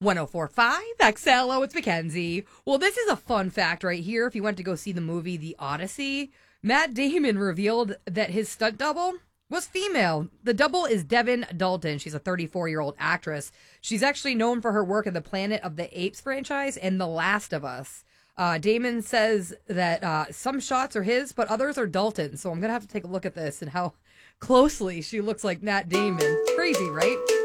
1045 XLO, it's Mackenzie. Well, this is a fun fact right here. If you went to go see the movie The Odyssey, Matt Damon revealed that his stunt double was female. The double is Devin Dalton. She's a 34-year-old actress. She's actually known for her work in the Planet of the Apes franchise and The Last of Us. Damon says that some shots are his, but others are Dalton's. So I'm going to have to take a look at this and how closely she looks like Matt Damon. Crazy, right?